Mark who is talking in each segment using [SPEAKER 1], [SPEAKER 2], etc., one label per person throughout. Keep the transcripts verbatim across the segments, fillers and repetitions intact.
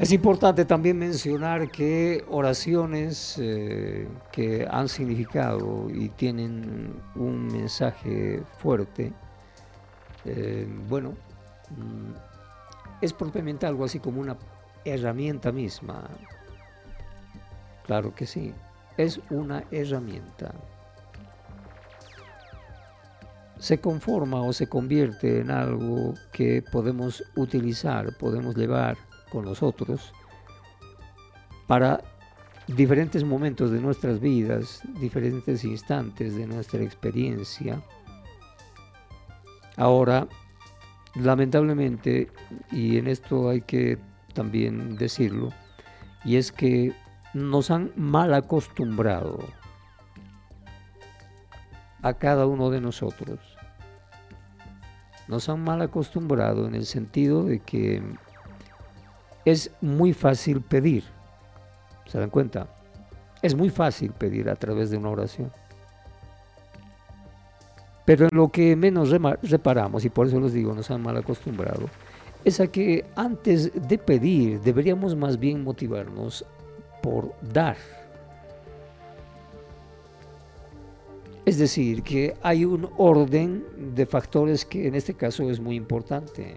[SPEAKER 1] Es importante también mencionar que oraciones eh, que han significado y tienen un mensaje fuerte, eh, bueno, mm, es propiamente algo así como una herramienta misma. Claro que sí, es una herramienta. Se conforma o se convierte en algo que podemos utilizar, podemos llevar con nosotros para diferentes momentos de nuestras vidas, diferentes instantes de nuestra experiencia. Ahora, lamentablemente, y en esto hay que también decirlo, y es que nos han mal acostumbrado a cada uno de nosotros. Nos han mal acostumbrado en el sentido de que es muy fácil pedir. ¿Se dan cuenta? Es muy fácil pedir a través de una oración. Pero en lo que menos reparamos, y por eso les digo, nos han mal acostumbrado, es a que antes de pedir deberíamos más bien motivarnos por dar. Es decir, que hay un orden de factores que en este caso es muy importante.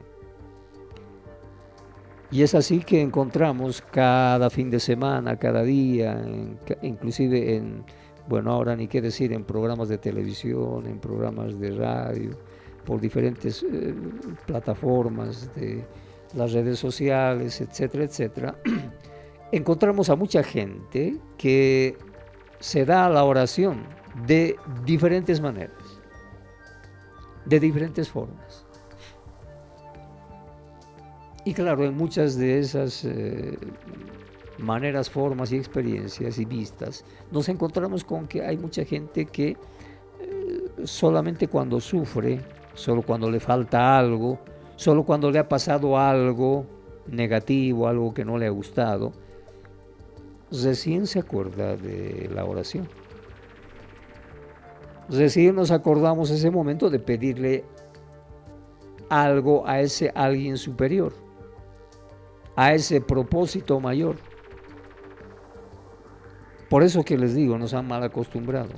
[SPEAKER 1] Y es así que encontramos cada fin de semana, cada día, en, inclusive en, bueno, ahora ni qué decir, en programas de televisión, en programas de radio, por diferentes eh, plataformas de las redes sociales, etcétera, etcétera, encontramos a mucha gente que se da a la oración de diferentes maneras, de diferentes formas. Y claro, en muchas de esas eh, maneras, formas y experiencias y vistas, nos encontramos con que hay mucha gente que eh, solamente cuando sufre, solo cuando le falta algo, solo cuando le ha pasado algo negativo, algo que no le ha gustado, recién se acuerda de la oración. Recién nos acordamos ese momento de pedirle algo a ese alguien superior, a ese propósito mayor. Por eso que les digo, nos han mal acostumbrado.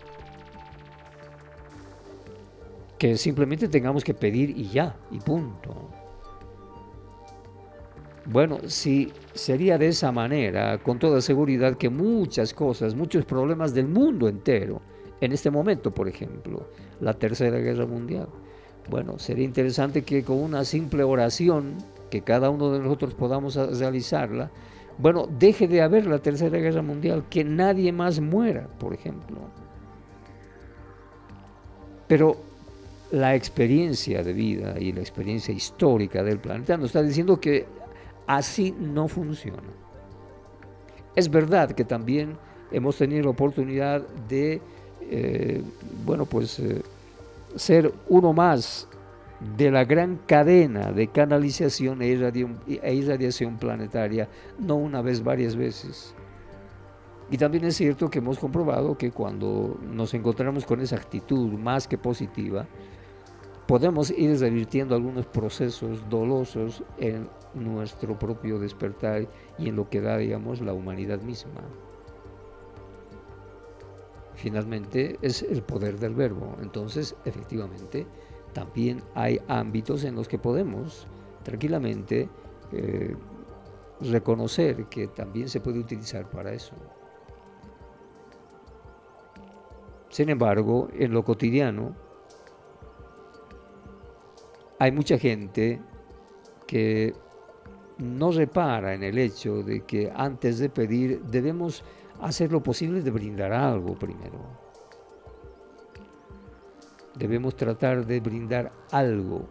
[SPEAKER 1] Que simplemente tengamos que pedir y ya, y punto. Bueno, si sería de esa manera, con toda seguridad que muchas cosas, muchos problemas del mundo entero, en este momento, por ejemplo, la Tercera Guerra Mundial, bueno, sería interesante que con una simple oración, que cada uno de nosotros podamos realizarla, bueno, deje de haber la Tercera Guerra Mundial, que nadie más muera, por ejemplo. Pero la experiencia de vida y la experiencia histórica del planeta nos está diciendo que así no funciona. Es verdad que también hemos tenido la oportunidad de, eh, bueno, pues eh, ser uno más de la gran cadena de canalización e irradiación planetaria, no una vez, varias veces. Y también es cierto que hemos comprobado que cuando nos encontramos con esa actitud más que positiva, podemos ir revirtiendo algunos procesos dolosos en nuestro propio despertar y en lo que da, digamos, la humanidad misma. Finalmente es el poder del verbo. Entonces, efectivamente, también hay ámbitos en los que podemos tranquilamente eh, reconocer que también se puede utilizar para eso. Sin embargo, en lo cotidiano hay mucha gente que no repara en el hecho de que antes de pedir debemos hacer lo posible de brindar algo primero. Debemos tratar de brindar algo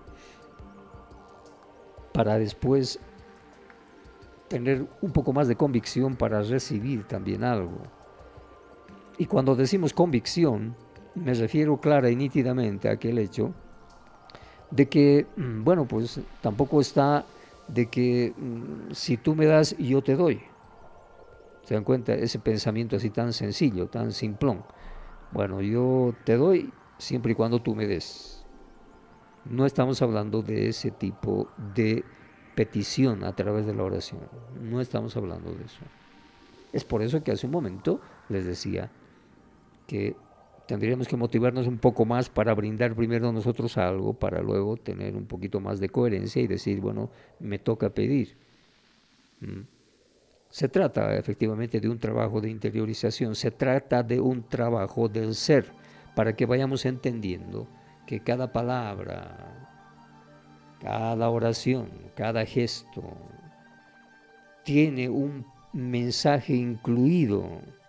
[SPEAKER 1] para después tener un poco más de convicción para recibir también algo. Y cuando decimos convicción, me refiero clara y nítidamente a aquel hecho de que, bueno, pues tampoco está de que si tú me das, yo te doy. ¿Se dan cuenta? Ese pensamiento así tan sencillo, tan simplón. Bueno, yo te doy siempre y cuando tú me des. No estamos hablando de ese tipo de petición a través de la oración. No estamos hablando de eso. Es por eso que hace un momento les decía que tendríamos que motivarnos un poco más para brindar primero nosotros algo, para luego tener un poquito más de coherencia y decir, bueno, me toca pedir. ¿Mm? Se trata efectivamente de un trabajo de interiorización, se trata de un trabajo del ser, para que vayamos entendiendo que cada palabra, cada oración, cada gesto tiene un mensaje incluido.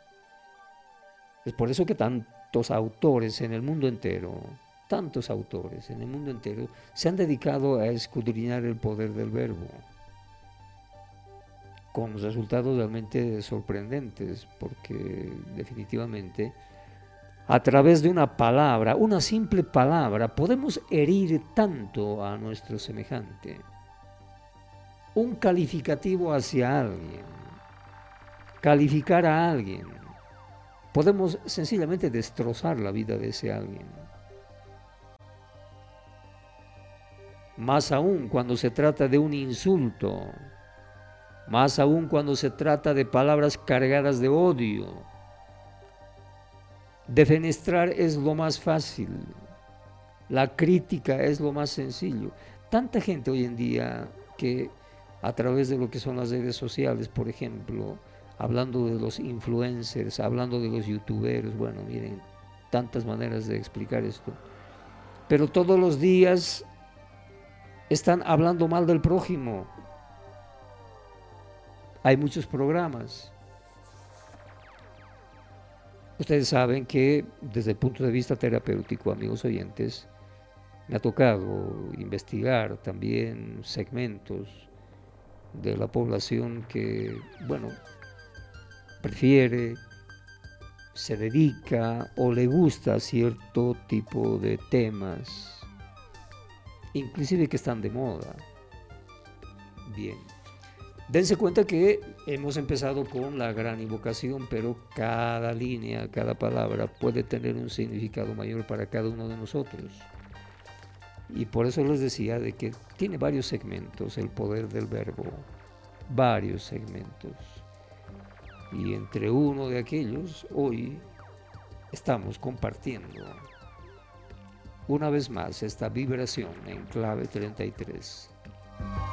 [SPEAKER 1] Es por eso que tantos autores en el mundo entero, tantos autores en el mundo entero, se han dedicado a escudriñar el poder del verbo, con resultados realmente sorprendentes, porque definitivamente a través de una palabra, una simple palabra, podemos herir tanto a nuestro semejante. Un calificativo hacia alguien, calificar a alguien, podemos sencillamente destrozar la vida de ese alguien. Más aún cuando se trata de un insulto, más aún cuando se trata de palabras cargadas de odio. Defenestrar es lo más fácil, la crítica es lo más sencillo. Tanta gente hoy en día que a través de lo que son las redes sociales, por ejemplo, hablando de los influencers, hablando de los youtuberos, bueno, miren, tantas maneras de explicar esto, pero todos los días están hablando mal del prójimo. Hay muchos programas. Ustedes saben que desde el punto de vista terapéutico, amigos oyentes, me ha tocado investigar también segmentos de la población que, bueno, prefiere, se dedica o le gusta cierto tipo de temas, inclusive que están de moda. Bien. Dense cuenta que hemos empezado con la gran invocación, pero cada línea, cada palabra puede tener un significado mayor para cada uno de nosotros. Y por eso les decía de que tiene varios segmentos el poder del verbo, varios segmentos. Y entre uno de aquellos, hoy estamos compartiendo una vez más esta vibración en clave treinta y tres.